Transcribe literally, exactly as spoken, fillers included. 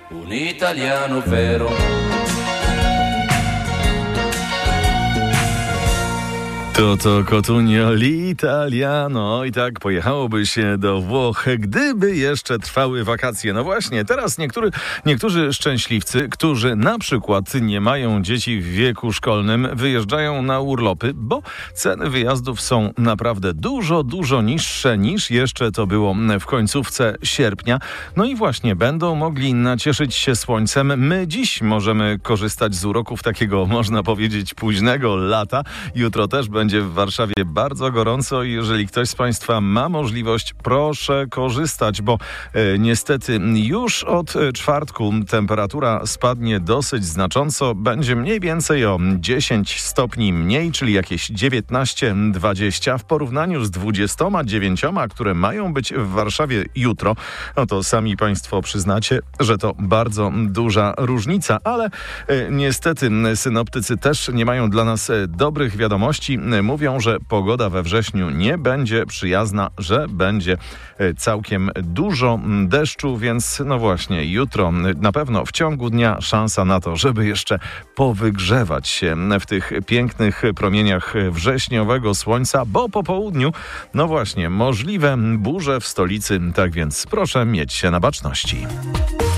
un italiano vero. To to Cotugno l'Italiano i tak pojechałoby się do Włoch, gdyby jeszcze trwały wakacje. No właśnie, teraz niektóry, niektórzy szczęśliwcy, którzy na przykład nie mają dzieci w wieku szkolnym, wyjeżdżają na urlopy, bo ceny wyjazdów są naprawdę dużo, dużo niższe niż jeszcze to było w końcówce sierpnia. No i właśnie będą mogli nacieszyć się słońcem. My dziś możemy korzystać z uroków takiego, można powiedzieć, późnego lata. Jutro też będzie Będzie w Warszawie bardzo gorąco i jeżeli ktoś z Państwa ma możliwość, proszę korzystać, bo e, niestety już od czwartku temperatura spadnie dosyć znacząco. Będzie mniej więcej o dziesięć stopni mniej, czyli jakieś dziewiętnaście dwadzieścia w porównaniu z dwudziestoma dziewięcioma, które mają być w Warszawie jutro. No to sami Państwo przyznacie, że to bardzo duża różnica, ale e, niestety synoptycy też nie mają dla nas e, dobrych wiadomości. Mówią, że pogoda we wrześniu nie będzie przyjazna, że będzie całkiem dużo deszczu, więc no właśnie, jutro na pewno w ciągu dnia szansa na to, żeby jeszcze powygrzewać się w tych pięknych promieniach wrześniowego słońca, bo po południu, no właśnie, możliwe burze w stolicy, tak więc proszę mieć się na baczności.